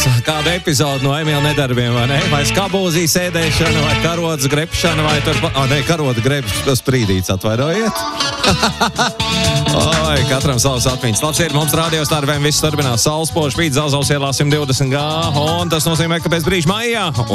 kādu epizodu no Emīla nedarbiem, vai ne? Vai skabūzī sēdēšana, vai karodas grepšana, vai tur... karoda grebšana sprīdīts, atvainojiet. Oi, katram savas atmiņas. Labs ir, mums rādījos tārvēm viss turpinās Saulspožu, Pīt Zelzaus ielā 120 G, un tas nozīmē, ka pēc brīža maijā,